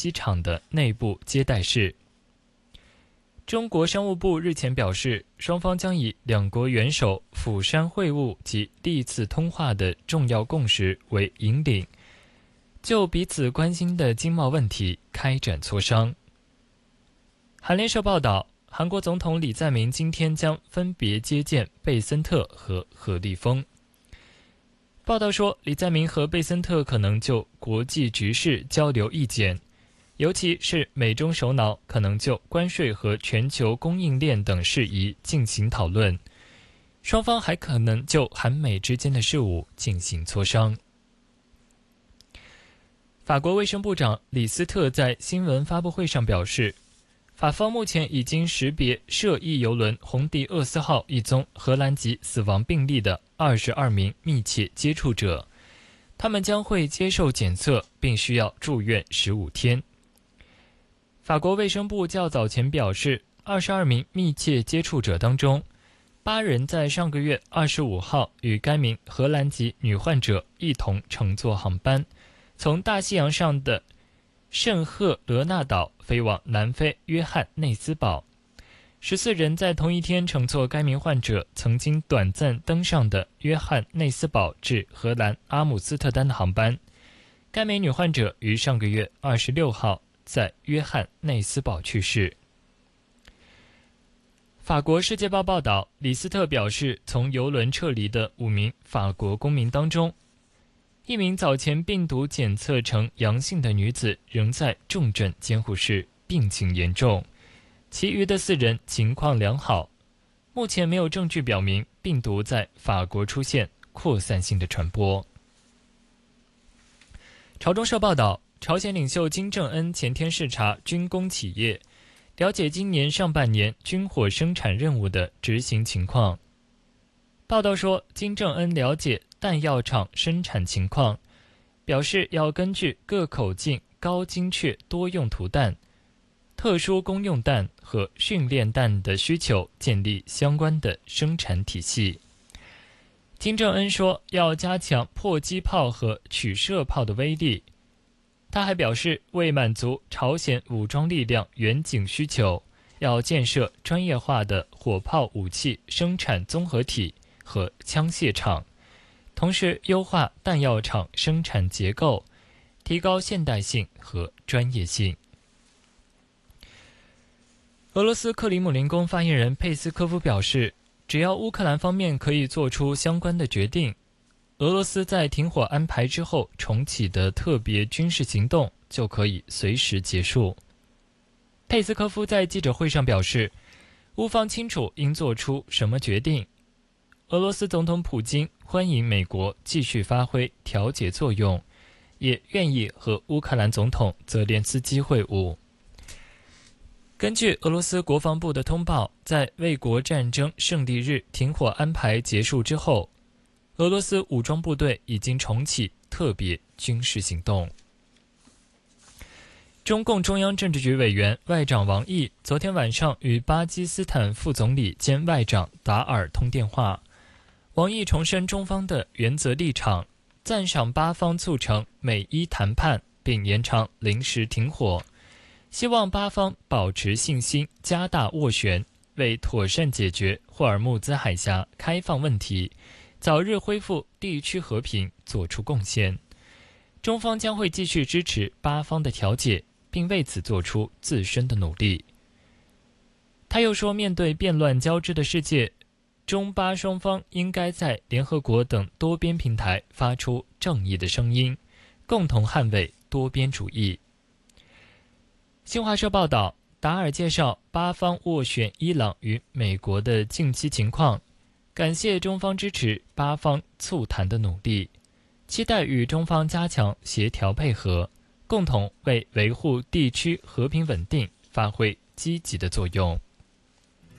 机场的内部接待室。中国商务部日前表示，双方将以两国元首釜山会晤及历次通话的重要共识为引领，就彼此关心的经贸问题开展磋商。韩联社报道，韩国总统李在明今天将分别接见贝森特和何立峰。报道说，李在明和贝森特可能就国际局势交流意见，尤其是美中首脑可能就关税和全球供应链等事宜进行讨论，双方还可能就韩美之间的事务进行磋商。法国卫生部长李斯特在新闻发布会上表示，法方目前已经识别涉疫邮轮红迪厄斯号一宗荷兰籍死亡病例的22名密切接触者，他们将会接受检测并需要住院15天。法国卫生部较早前表示，22名密切接触者当中，8人在上个月25号与该名荷兰籍女患者一同乘坐航班，从大西洋上的圣赫勒纳岛飞往南非约翰内斯堡。14人在同一天乘坐该名患者曾经短暂登上的约翰内斯堡至荷兰阿姆斯特丹的航班。该名女患者于上个月26号在约翰内斯堡去世。法国《世界报》报道，李斯特表示，从邮轮撤离的5名法国公民当中，一名早前病毒检测呈阳性的女子仍在重症监护室，病情严重，其余的4人情况良好。目前没有证据表明病毒在法国出现扩散性的传播。朝中社报道，朝鲜领袖金正恩前天视察军工企业，了解今年上半年军火生产任务的执行情况。报道说，金正恩了解弹药厂生产情况，表示要根据各口径高精确多用途弹、特殊公用弹和训练弹的需求，建立相关的生产体系。金正恩说，要加强迫击炮和取射炮的威力。他还表示，为满足朝鲜武装力量远景需求，要建设专业化的火炮武器生产综合体和枪械厂，同时优化弹药厂生产结构，提高现代性和专业性。俄罗斯克里姆林宫发言人佩斯科夫表示，只要乌克兰方面可以做出相关的决定，俄罗斯在停火安排之后重启的特别军事行动就可以随时结束。佩斯科夫在记者会上表示，乌方清楚应做出什么决定。俄罗斯总统普京欢迎美国继续发挥调解作用，也愿意和乌克兰总统泽连斯基会晤。根据俄罗斯国防部的通报，在卫国战争胜利日停火安排结束之后，俄罗斯武装部队已经重启特别军事行动。中共中央政治局委员外长王毅昨天晚上与巴基斯坦副总理兼外长达尔通电话。王毅重申中方的原则立场，赞赏巴方促成美伊谈判并延长临时停火，希望巴方保持信心，加大斡旋，为妥善解决霍尔木兹海峡开放问题，早日恢复地区和平做出贡献。中方将会继续支持巴方的调解，并为此做出自身的努力。他又说，面对变乱交织的世界，中巴双方应该在联合国等多边平台发出正义的声音，共同捍卫多边主义。新华社报道，达尔介绍巴方斡旋伊朗与美国的近期情况，感谢中方支持巴方促谈的努力，期待与中方加强协调配合，共同为维护地区和平稳定发挥积极的作用。